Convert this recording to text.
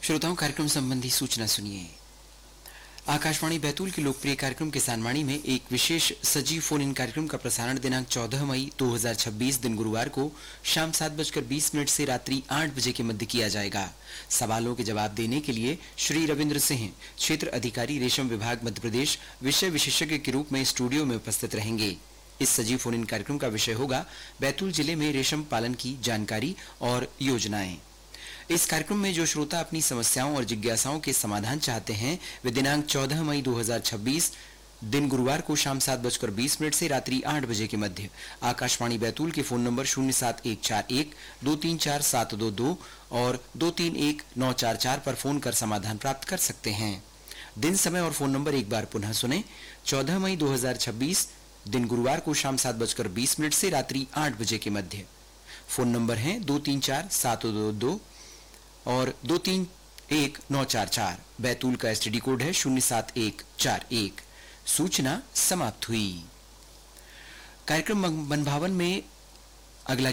श्रोताओं, कार्यक्रम संबंधी सूचना सुनिए। आकाशवाणी बैतूल के लोकप्रिय कार्यक्रम किसान वाणी में एक विशेष सजीव फोन इन कार्यक्रम का प्रसारण दिनांक 14 मई 2026 दिन गुरुवार को शाम 7:20 से रात्रि 8 बजे के मध्य किया जाएगा। सवालों के जवाब देने के लिए श्री रविंद्र सिंह, क्षेत्र अधिकारी रेशम विभाग मध्य प्रदेश, विषय विशेषज्ञ के रूप में स्टूडियो में उपस्थित रहेंगे। इस सजीव फोन इन कार्यक्रम का विषय होगा बैतूल जिले में रेशम पालन की जानकारी और योजनाएं। इस कार्यक्रम में जो श्रोता अपनी समस्याओं और जिज्ञासाओं के समाधान चाहते हैं वे दिनांक 14 मई 2026 दिन गुरुवार को शाम 7:20 से रात्रि 8 बजे के मध्य आकाशवाणी बैतूल के फोन नंबर 07141 234 और 231 पर फोन कर समाधान प्राप्त कर सकते हैं। दिन, समय और फोन नंबर एक बार पुनः सुने। 14 मई 2026 दिन गुरुवार को शाम 7:20 से रात्रि 8 बजे के मध्य। फोन नंबर है 234 और 231 बैतूल का एसटीडी कोड है 07141। सूचना समाप्त हुई। कार्यक्रम मन भावन में अगला